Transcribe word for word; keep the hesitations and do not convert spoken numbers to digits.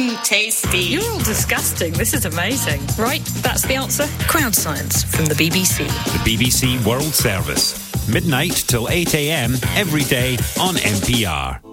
Tasty. You're all disgusting. This is amazing. Right, that's the answer. Crowd Science from the B B C. The B B C World Service. Midnight till eight a.m. every day on N P R.